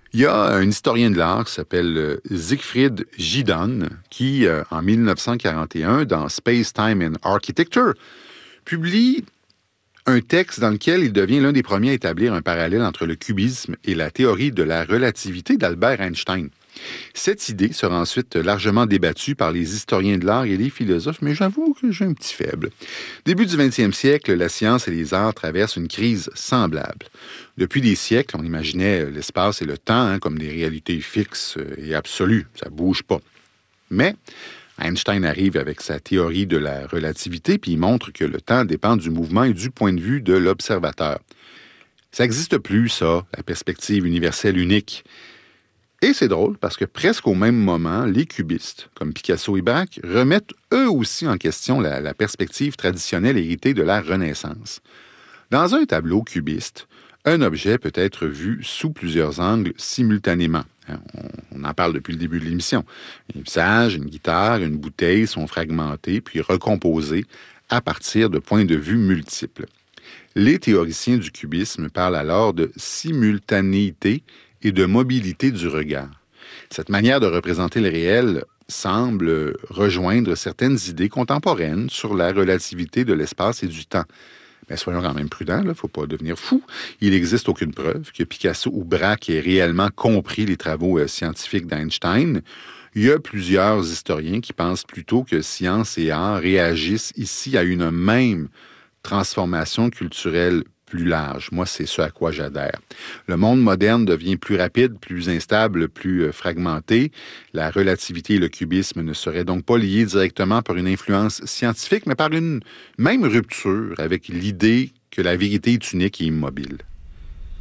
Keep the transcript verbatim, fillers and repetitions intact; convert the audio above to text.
Il y a un historien de l'art qui s'appelle Siegfried Giedon qui, euh, en dix-neuf cent quarante et un, dans Space, Time and Architecture, publie un texte dans lequel il devient l'un des premiers à établir un parallèle entre le cubisme et la théorie de la relativité d'Albert Einstein. Cette idée sera ensuite largement débattue par les historiens de l'art et les philosophes, mais j'avoue que j'ai un petit faible. Début du vingtième siècle, la science et les arts traversent une crise semblable. Depuis des siècles, on imaginait l'espace et le temps hein, comme des réalités fixes et absolues. Ça ne bouge pas. Mais Einstein arrive avec sa théorie de la relativité, puis il montre que le temps dépend du mouvement et du point de vue de l'observateur. Ça n'existe plus, ça, la perspective universelle unique. Et c'est drôle parce que presque au même moment, les cubistes, comme Picasso et Braque, remettent eux aussi en question la, la perspective traditionnelle héritée de la Renaissance. Dans un tableau cubiste, un objet peut être vu sous plusieurs angles simultanément. On, on en parle depuis le début de l'émission. Un visage, une guitare, une bouteille sont fragmentés puis recomposés à partir de points de vue multiples. Les théoriciens du cubisme parlent alors de simultanéité et de mobilité du regard. Cette manière de représenter le réel semble rejoindre certaines idées contemporaines sur la relativité de l'espace et du temps. Mais soyons quand même prudents, il ne faut pas devenir fou. Il n'existe aucune preuve que Picasso ou Braque aient réellement compris les travaux euh, scientifiques d'Einstein. Il y a plusieurs historiens qui pensent plutôt que science et art réagissent ici à une même transformation culturelle plus large. Moi, c'est ce à quoi j'adhère. Le monde moderne devient plus rapide, plus instable, plus fragmenté. La relativité et le cubisme ne seraient donc pas liés directement par une influence scientifique, mais par une même rupture avec l'idée que la vérité est unique et immobile.